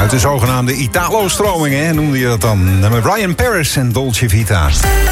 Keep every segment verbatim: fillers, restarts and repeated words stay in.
Uit de zogenaamde Italo-stroming, hè, noemde je dat dan. Met Ryan Paris en Dolce Vita.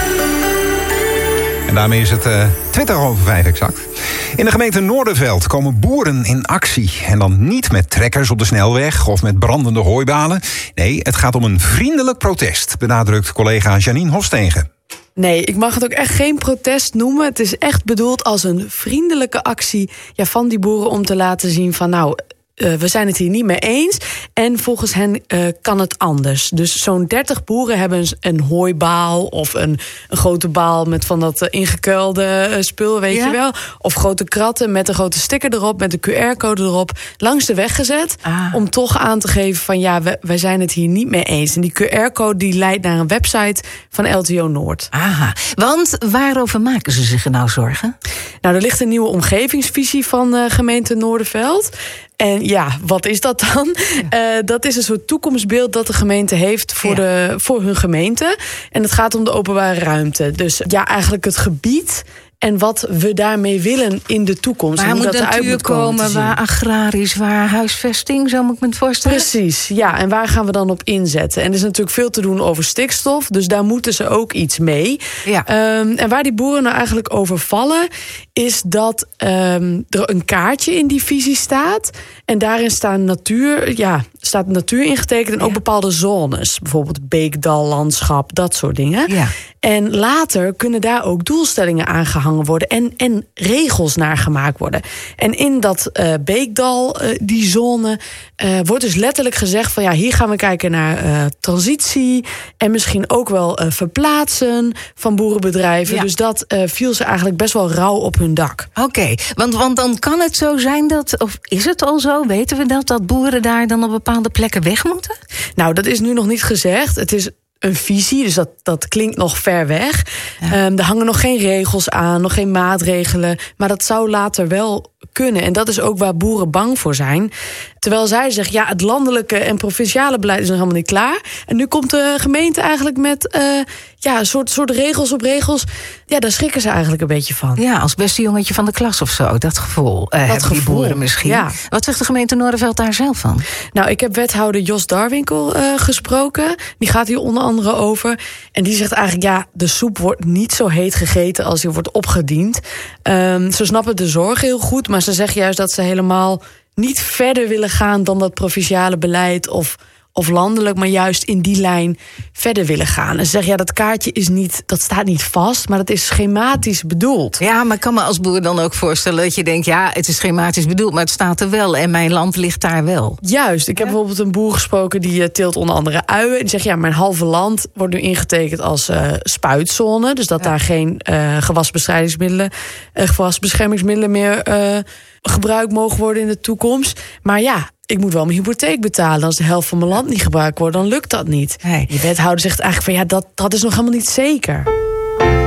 En daarmee is het uh, twintig over vijf exact. In de gemeente Noorderveld komen boeren in actie. En dan niet met trekkers op de snelweg of met brandende hooibalen. Nee, het gaat om een vriendelijk protest, benadrukt collega Janine Hofstegen. Nee, ik mag het ook echt geen protest noemen. Het is echt bedoeld als een vriendelijke actie ja, van die boeren om te laten zien van nou, Uh, we zijn het hier niet mee eens. En volgens hen uh, kan het anders. Dus zo'n dertig boeren hebben een hooibaal of een, een grote baal met van dat uh, ingekuilde uh, spul, weet ja. je wel. Of grote kratten met een grote sticker erop, met een Q R-code erop, langs de weg gezet. Ah. Om toch aan te geven van ja, we, wij zijn het hier niet mee eens. En die Q R-code die leidt naar een website van L T O Noord. Aha, want waarover maken ze zich nou zorgen? Nou, er ligt een nieuwe omgevingsvisie van uh, gemeente Noorderveld. En ja, wat is dat dan? Ja. Uh, dat is een soort toekomstbeeld dat de gemeente heeft voor, ja. de, voor hun gemeente. En het gaat om de openbare ruimte. Dus ja, eigenlijk het gebied en wat we daarmee willen in de toekomst. Waar moet natuur komen, waar agrarisch, waar huisvesting, zo moet ik me het voorstellen? Precies, ja. En waar gaan we dan op inzetten? En er is natuurlijk veel te doen over stikstof, dus daar moeten ze ook iets mee. Ja. Um, en waar die boeren nou eigenlijk over vallen, is dat um, er een kaartje in die visie staat. En daarin staan natuur, ja, staat natuur ingetekend en ook ja. bepaalde zones. Bijvoorbeeld beekdallandschap, dat soort dingen. Ja. En later kunnen daar ook doelstellingen aangehangen worden en, en regels naar gemaakt worden. En in dat uh, beekdal, uh, die zone, uh, wordt dus letterlijk gezegd van ja, hier gaan we kijken naar uh, transitie en misschien ook wel uh, verplaatsen van boerenbedrijven. Ja. Dus dat uh, viel ze eigenlijk best wel rauw op hun dak. Oké, okay, want, want dan kan het zo zijn dat, of is het al zo, weten we dat, dat boeren daar dan op bepaalde plekken weg moeten? Nou, dat is nu nog niet gezegd. Het is een visie, dus dat, dat klinkt nog ver weg. Ja. Um, er hangen nog geen regels aan, nog geen maatregelen. Maar dat zou later wel kunnen. En dat is ook waar boeren bang voor zijn. Terwijl zij zeggen, ja, het landelijke en provinciale beleid is nog helemaal niet klaar. En nu komt de gemeente eigenlijk met uh, ja, een soort, soort regels op regels. Ja, daar schrikken ze eigenlijk een beetje van. Ja, als beste jongetje van de klas of zo. Dat gevoel uh, dat hebben gevoel. Die boeren misschien. Ja. Wat zegt de gemeente Noorderveld daar zelf van? Nou, ik heb wethouder Jos Darwinkel uh, gesproken. Die gaat hier onder andere over. En die zegt eigenlijk, ja, de soep wordt niet zo heet gegeten als die wordt opgediend. Um, ze snappen de zorg heel goed, maar ze zeggen juist dat ze helemaal niet verder willen gaan dan dat provinciale beleid of, of landelijk, maar juist in die lijn verder willen gaan. En ze zeggen, ja, dat kaartje is niet, dat staat niet vast, maar dat is schematisch bedoeld. Ja, maar ik kan me als boer dan ook voorstellen dat je denkt, ja, het is schematisch bedoeld, maar het staat er wel en mijn land ligt daar wel. Juist, ik heb ja. bijvoorbeeld een boer gesproken die uh, teelt onder andere uien. En die zegt, ja, mijn halve land wordt nu ingetekend als uh, spuitzone, dus dat ja. daar geen uh, gewasbestrijdingsmiddelen, uh, gewasbeschermingsmiddelen meer uh, gebruikt mogen worden in de toekomst. Maar ja, ik moet wel mijn hypotheek betalen. Als de helft van mijn land niet gebruikt wordt, dan lukt dat niet. Nee. Die wethouder zegt eigenlijk van ja, dat, dat is nog helemaal niet zeker.